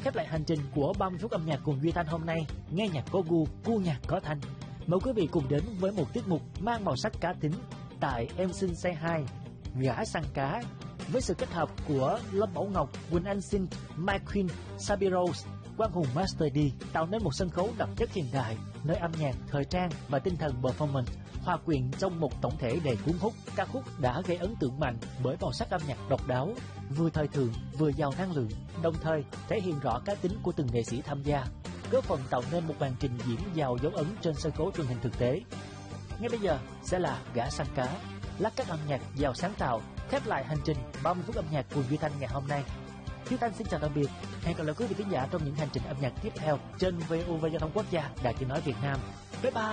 khép lại hành trình của 30 phút âm nhạc cùng Duy Thanh hôm nay. Nghe nhạc có gu, gu nhạc có thanh. Mời quý vị cùng đến với một tiết mục mang màu sắc cá tính tại Em Xin Say Hi, Gã Săn Cá, với sự kết hợp của Lâm Bảo Ngọc, Quỳnh Anh Xin, Mike Queen, Sabi Rose, Quang Hùng Master D, tạo nên một sân khấu đậm chất hiện đại, nơi âm nhạc, thời trang và tinh thần performance hòa quyện trong một tổng thể đầy cuốn hút. Ca khúc đã gây ấn tượng mạnh bởi màu sắc âm nhạc độc đáo, vừa thời thượng vừa giàu năng lượng, đồng thời thể hiện rõ cá tính của từng nghệ sĩ tham gia, góp phần tạo nên một màn trình diễn giàu dấu ấn trên sân khấu truyền hình thực tế. Ngay bây giờ sẽ là Gã Săn Cá, lát cắt âm nhạc giàu sáng tạo, khép lại hành trình 30 phút âm nhạc cùng Duy Thanh ngày hôm nay. Duy Thanh xin chào tạm biệt, hẹn gặp lại quý vị khán giả trong những hành trình âm nhạc tiếp theo trên VOV Giao thông Quốc gia, Đài Tiếng nói Việt Nam. Bye bye.